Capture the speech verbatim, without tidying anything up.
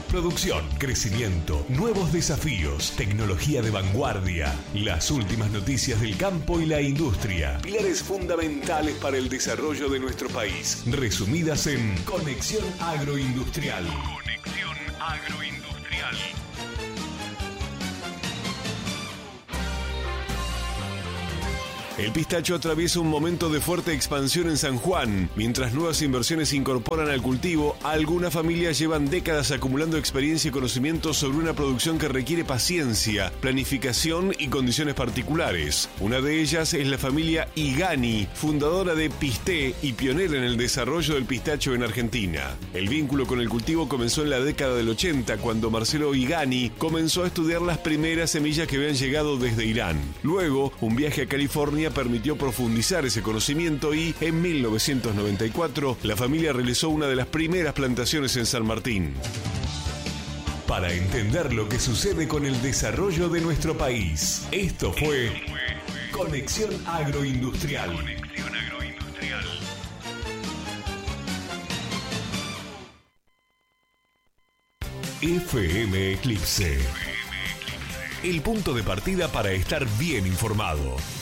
Producción, crecimiento, nuevos desafíos, tecnología de vanguardia, las últimas noticias del campo y la industria, pilares fundamentales para el desarrollo de nuestro país, resumidas en Conexión Agroindustrial. Conexión Agroindustrial. El pistacho atraviesa un momento de fuerte expansión en San Juan. Mientras nuevas inversiones se incorporan al cultivo, algunas familias llevan décadas acumulando experiencia y conocimientos sobre una producción que requiere paciencia, planificación y condiciones particulares. Una de ellas es la familia Igani, fundadora de Pisté y pionera en el desarrollo del pistacho en Argentina. El vínculo con el cultivo comenzó en la década del ochenta, cuando Marcelo Igani comenzó a estudiar las primeras semillas que habían llegado desde Irán. Luego, un viaje a California permitió profundizar ese conocimiento y, en mil novecientos noventa y cuatro, la familia realizó una de las primeras plantaciones en San Martín. Para entender lo que sucede con el desarrollo de nuestro país, esto fue Conexión Agroindustrial. Conexión Agroindustrial. F M Eclipse. El punto de partida para estar bien informado.